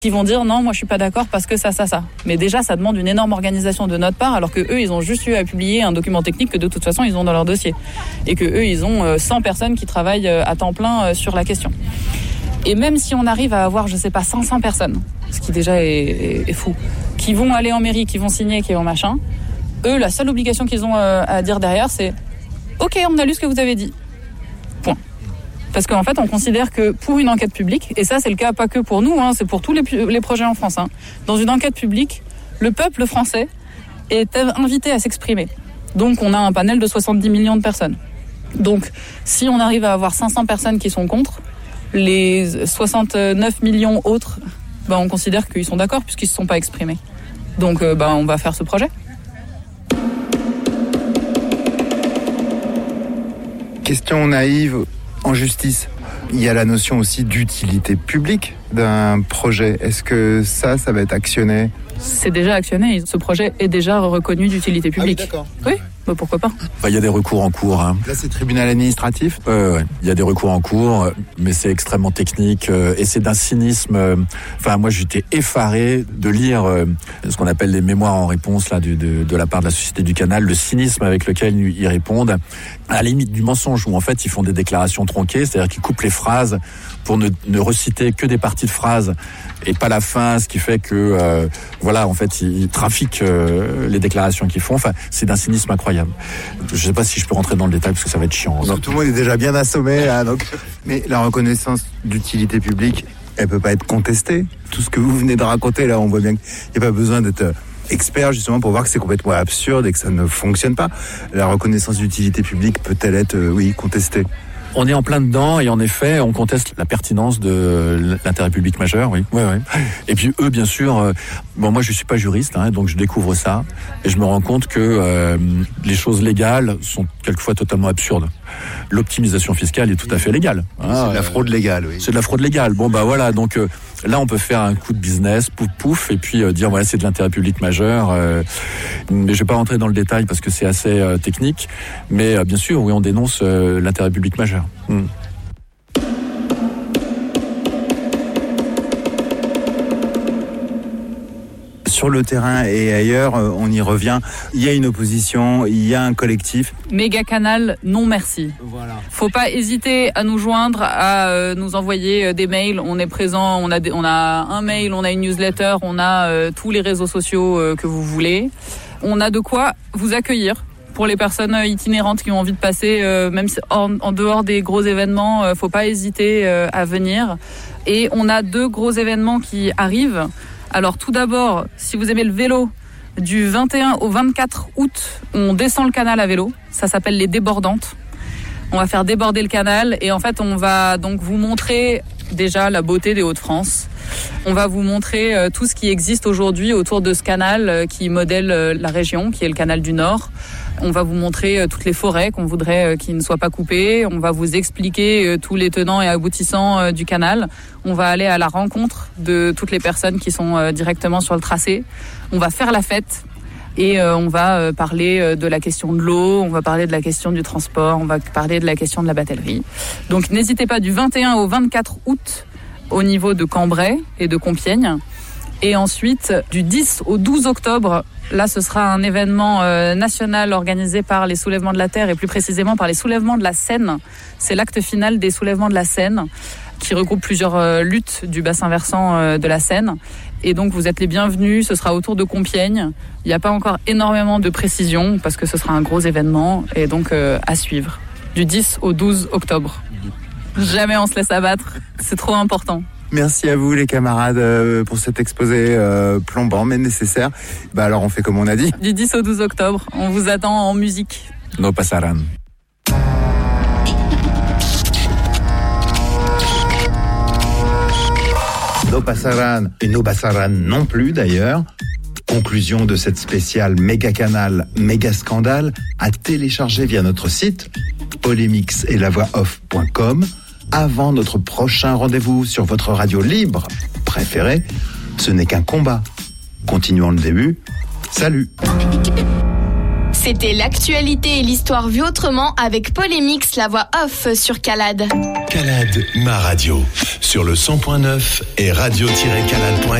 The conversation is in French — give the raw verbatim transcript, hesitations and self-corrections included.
qui vont dire non, moi je suis pas d'accord parce que ça, ça, ça. Mais déjà, ça demande une énorme organisation de notre part, alors que eux, ils ont juste eu à publier un document technique que de toute façon ils ont dans leur dossier, et que eux, ils ont cent personnes qui travaillent à temps plein sur la question. Et même si on arrive à avoir, je sais pas, cinq cents personnes, ce qui déjà est, est, est fou, qui vont aller en mairie, qui vont signer, qui vont machin, eux, la seule obligation qu'ils ont à dire derrière, c'est ok, on a lu ce que vous avez dit. Point. Parce qu'en fait, on considère que pour une enquête publique, et ça c'est le cas pas que pour nous, hein, c'est pour tous les, les projets en France, hein, dans une enquête publique, le peuple français est invité à s'exprimer. Donc on a un panel de soixante-dix millions de personnes. Donc si on arrive à avoir cinq cents personnes qui sont contre, les soixante-neuf millions autres, bah, on considère qu'ils sont d'accord puisqu'ils ne se sont pas exprimés. Donc euh, bah, on va faire ce projet. Question naïve. En justice, il y a la notion aussi d'utilité publique d'un projet. Est-ce que ça, ça va être actionné ? C'est déjà actionné. Ce projet est déjà reconnu d'utilité publique. Ah oui, d'accord. Oui, bah pourquoi pas. Il y a des recours en cours. Hein. Là, c'est tribunal administratif ? euh, ouais. Il y a des recours en cours, mais c'est extrêmement technique euh, et c'est d'un cynisme. Euh, enfin, moi, j'étais effaré de lire euh, ce qu'on appelle les mémoires en réponse là de, de, de la part de la Société du Canal, le cynisme avec lequel ils répondent, à la limite du mensonge, où en fait ils font des déclarations tronquées, c'est-à-dire qu'ils coupent les phrases pour ne, ne reciter que des parties de phrases et pas la fin, ce qui fait que euh, voilà, en fait, ils trafiquent euh, les déclarations qu'ils font. Enfin, c'est d'un cynisme incroyable. Je sais pas si je peux rentrer dans le détail parce que ça va être chiant. Parce que tout le monde est déjà bien assommé, hein, donc. Mais la reconnaissance d'utilité publique, elle peut pas être contestée. Tout ce que vous venez de raconter là, on voit bien qu'il n'y a pas besoin d'être expert justement pour voir que c'est complètement absurde et que ça ne fonctionne pas. La reconnaissance d'utilité publique peut-elle être, euh, oui, contestée ? On est en plein dedans et en effet, on conteste la pertinence de l'intérêt public majeur, oui. Ouais, ouais. Et puis eux, bien sûr, euh, bon, moi je suis pas juriste, hein, donc je découvre ça et je me rends compte que euh, les choses légales sont quelquefois totalement absurdes. L'optimisation fiscale est tout à fait légale. Hein, c'est de la fraude légale, oui. C'est de la fraude légale. Bon bah voilà, donc euh, là on peut faire un coup de business, pouf pouf, et puis euh, dire voilà c'est de l'intérêt public majeur. Euh, mais je vais pas rentrer dans le détail parce que c'est assez euh, technique. Mais euh, bien sûr, oui, on dénonce euh, l'intérêt public majeur. Hmm. Sur le terrain et ailleurs, on y revient. Il y a une opposition, il y a un collectif. Méga Canal, non merci. Voilà. Faut pas hésiter à nous joindre, à euh, nous envoyer euh, des mails. On est présent, on a, des, on a un mail, on a une newsletter, on a euh, tous les réseaux sociaux euh, que vous voulez. On a de quoi vous accueillir. Pour les personnes itinérantes qui ont envie de passer, euh, même en, en dehors des gros événements, euh, faut pas hésiter euh, à venir. Et on a deux gros événements qui arrivent. Alors tout d'abord, si vous aimez le vélo, du vingt et un au vingt-quatre août, on descend le canal à vélo. Ça s'appelle les débordantes. On va faire déborder le canal et en fait on va donc vous montrer déjà la beauté des Hauts-de-France. On va vous montrer euh, tout ce qui existe aujourd'hui autour de ce canal euh, qui modèle euh, la région, qui est le canal du Nord. On va vous montrer euh, toutes les forêts qu'on voudrait euh, qui ne soient pas coupées. On va vous expliquer euh, tous les tenants et aboutissants euh, du canal. On va aller à la rencontre de toutes les personnes qui sont euh, directement sur le tracé. On va faire la fête. Et euh, on va euh, parler euh, de la question de l'eau, on va parler de la question du transport, on va parler de la question de la batellerie. Donc n'hésitez pas du vingt et un au vingt-quatre août au niveau de Cambrai et de Compiègne. Et ensuite, du dix au douze octobre, là ce sera un événement euh, national organisé par les Soulèvements de la Terre et plus précisément par les Soulèvements de la Seine. C'est l'acte final des Soulèvements de la Seine qui regroupe plusieurs euh, luttes du bassin versant euh, de la Seine. Et donc vous êtes les bienvenus, ce sera autour de Compiègne. Il n'y a pas encore énormément de précisions parce que ce sera un gros événement et donc euh, à suivre. Du dix au douze octobre. Jamais on se laisse abattre, c'est trop important. Merci à vous les camarades euh, pour cet exposé euh, plombant mais nécessaire. Bah alors on fait comme on a dit. Du dix au douze octobre, on vous attend en musique. No pasarán. No pasarán et no pasarán non plus d'ailleurs. Conclusion de cette spéciale méga canal, méga scandale à télécharger via notre site polémix et la voix off point com avant notre prochain rendez-vous sur votre radio libre préférée. Ce n'est qu'un combat. Continuons le début. Salut. C'était l'actualité et l'histoire vue autrement avec Polémix, la voix off sur Calade. Calade, ma radio, sur le cent point neuf et radio tiret calade point f r.